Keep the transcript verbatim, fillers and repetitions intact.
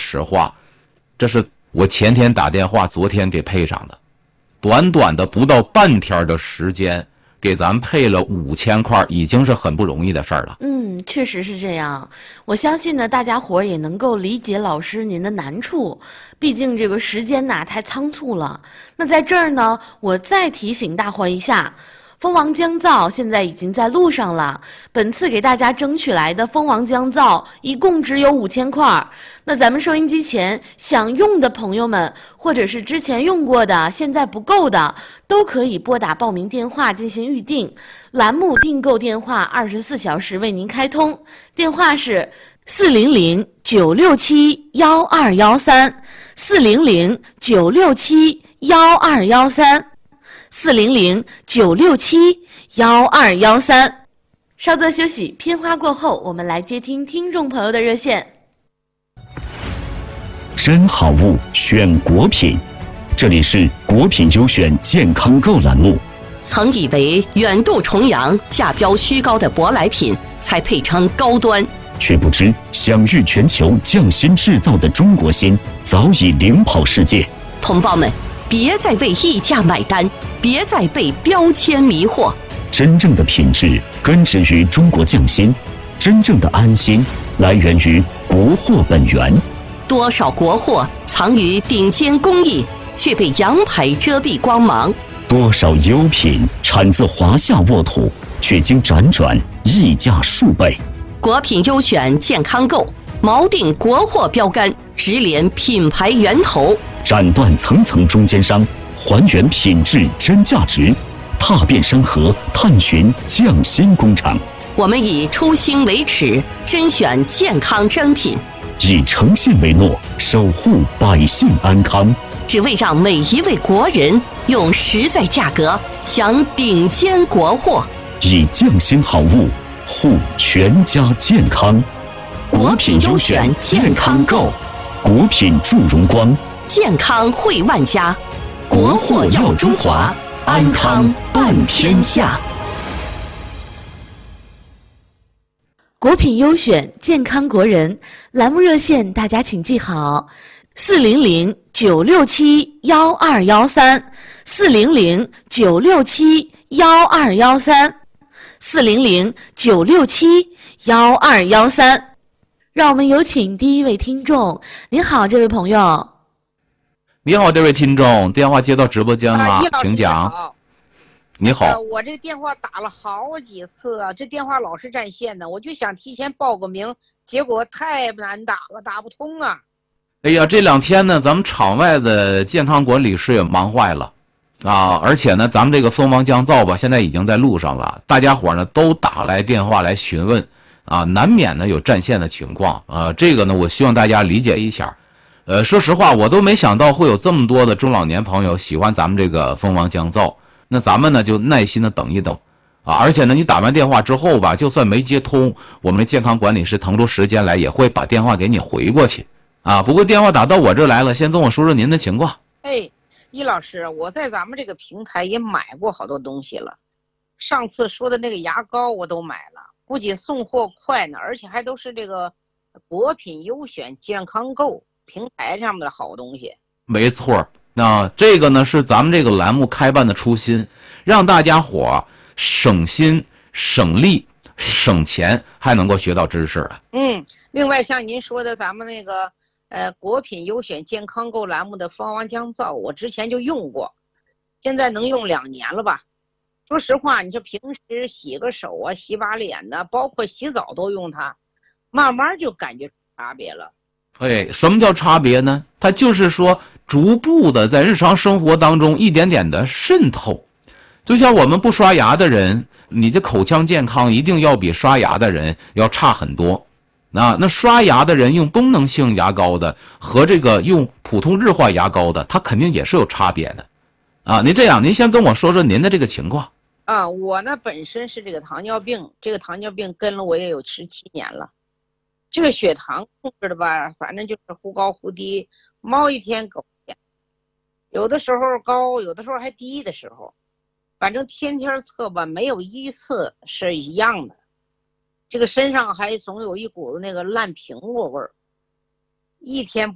实话，这是我前天打电话，昨天给配上的，短短的不到半天的时间，给咱配了五千块，已经是很不容易的事儿了。 嗯，确实是这样。我相信呢，大家伙儿也能够理解老师您的难处，毕竟这个时间呐太仓促了。那在这儿呢，我再提醒大伙一下。蜂王姜皂现在已经在路上了，本次给大家争取来的蜂王姜皂一共只有五千块。那咱们收音机前想用的朋友们，或者是之前用过的现在不够的，都可以拨打报名电话进行预定。栏目订购电话二十四小时为您开通，电话是四零零九六七幺二幺三，四零零九六七幺二幺三。四零零九六七幺二幺三，稍作休息，片花过后，我们来接听听众朋友的热线。 真好物选果品，这里是果品优选健康购栏目。 曾以为远渡重洋、价标虚高的舶来品才配称高端， 却不知享誉全球匠心制造的中国心早已领跑世界。 同胞们，别再为溢价买单，别再被标签迷惑。 真正的品质根植于中国匠心，真正的安心来源于国货本源。 多少国货藏于顶尖工艺，却被洋牌遮蔽光芒； 多少优品产自华夏沃土，却经辗转溢价数倍。 果品优选健康购，锚定国货标杆，直连品牌源头， 斩断层层中间商，还原品质真价值，踏遍山河，探寻匠心工厂。 我们以初心为尺，甄选健康真品， 以诚信为诺，守护百姓安康， 只为让每一位国人用实在价格享顶尖国货， 以匠心好物护全家健康。 果品优选健康购， 果品助荣光， 健康惠万家，国货耀中华，安康伴天下。 果品优选健康国人栏目热线，大家请记好：四零零九六七幺二幺三，四零零九六七幺二幺三，四零零九六七幺二幺三。让我们有请第一位听众。您好，这位朋友。 你好，这位听众，电话接到直播间了， 啊、 请讲。你好、 呃，我这电话打了好几次啊，这电话老是占线的，我就想提前报个名，结果太难打了，打不通啊。 哎呀，这两天呢，咱们场外的健康管理师也忙坏了啊，而且呢，咱们这个蜂王降噪吧，现在已经在路上了，大家伙呢都打来电话来询问啊，难免呢有占线的情况啊，这个呢，我希望大家理解一下。呃，说实话，我都没想到会有这么多的中老年朋友喜欢咱们这个蜂王降噪。那咱们呢就耐心的等一等啊，而且呢你打完电话之后吧，就算没接通，我们的健康管理师腾出时间来也会把电话给你回过去啊。不过电话打到我这来了，先跟我说说您的情况。 哎，易老师，我在咱们这个平台也买过好多东西了，上次说的那个牙膏我都买了，不仅送货快呢，而且还都是这个果品优选健康购平台上面的好东西。 没错。那这个呢是咱们这个栏目开办的初心，让大家伙省心省力省钱，还能够学到知识了。 嗯，另外像您说的咱们那个呃果品优选健康购栏目的蜂王降噪，我之前就用过，现在能用两年了吧。说实话，你这平时洗个手啊，洗把脸的，包括洗澡都用它，慢慢就感觉差别了。 哎，什么叫差别呢？它就是说逐步的在日常生活当中一点点的渗透。就像我们不刷牙的人，你的口腔健康一定要比刷牙的人要差很多啊。那刷牙的人用功能性牙膏的和这个用普通日化牙膏的，它肯定也是有差别的啊。您这样，您先跟我说说您的这个情况啊。我呢本身是这个糖尿病，这个糖尿病跟了我也有十七年了。这个血糖控制的吧，反正就是忽高忽低，猫一天狗一天，有的时候高，有的时候还低的时候，反正天天测吧，没有一次是一样的。这个身上还总有一股子那个烂苹果味儿，一天